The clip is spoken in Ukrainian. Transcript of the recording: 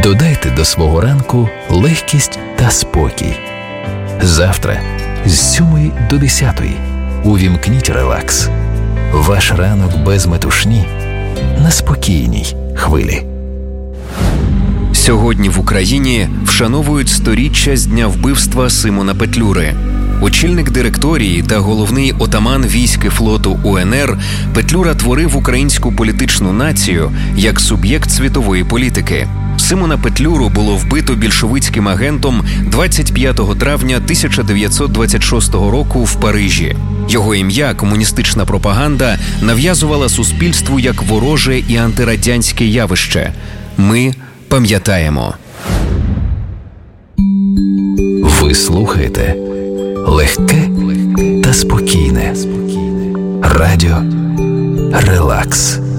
Додайте до свого ранку легкість та спокій. Завтра з 7 до 10 увімкніть релакс. Ваш ранок без метушні на спокійній хвилі. Сьогодні в Україні вшановують 100-річчя з дня вбивства Симона Петлюри. Очільник директорії та головний отаман військ і флоту УНР, Петлюра творив українську політичну націю як суб'єкт світової політики. Симона Петлюру було вбито більшовицьким агентом 25 травня 1926 року в Парижі. Його ім'я комуністична пропаганда нав'язувала суспільству як вороже і антирадянське явище. Ми пам'ятаємо. Ви слухаєте легке та спокійне радіо «Релакс».